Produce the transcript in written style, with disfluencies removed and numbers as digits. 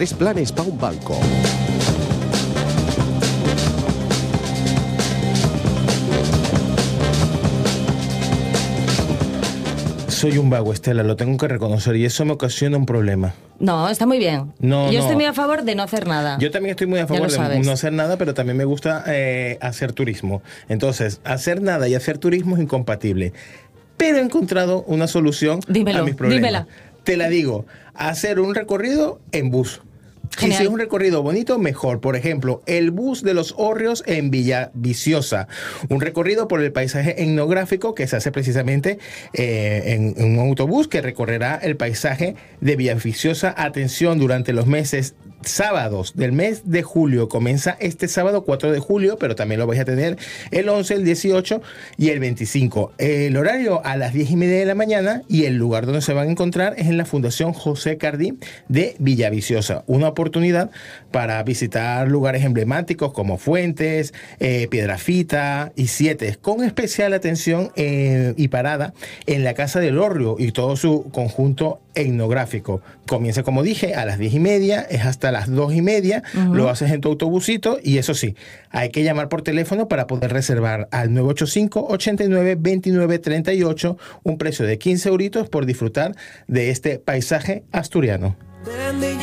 3 planes pa' un banco. Soy un vago, Estela, lo tengo que reconocer, y eso me ocasiona un problema. No, está muy bien. No, Yo no. estoy muy a favor de no hacer nada. Yo también estoy muy a favor lo de sabes. no hacer nada, pero también me gusta hacer turismo. Entonces, hacer nada y hacer turismo es incompatible. Pero he encontrado una solución Dímelo, a mis problemas. dímela. Te la digo, hacer un recorrido en bus. Genial. Y si es un recorrido bonito, mejor. Por ejemplo, el bus de los Hórreos en Villaviciosa. Un recorrido por el paisaje etnográfico que se hace precisamente en un autobús que recorrerá el paisaje de Villaviciosa. Atención, durante los meses sábados del mes de julio. Comienza este sábado 4 de julio, pero también lo vais a tener el 11, el 18 y el 25. El horario a las 10:30 de la mañana, y el lugar donde se van a encontrar es en la Fundación José Cardí de Villaviciosa. Una oportunidad para visitar lugares emblemáticos como Fuentes, Piedrafita y Sietes, con especial atención y parada en la Casa del Hórreo y todo su conjunto etnográfico. Comienza, como dije, a las 10:30, es hasta las 2:30, lo haces en tu autobusito, y eso sí, hay que llamar por teléfono para poder reservar al 985-89-29-38, un precio de 15 euritos por disfrutar de este paisaje asturiano.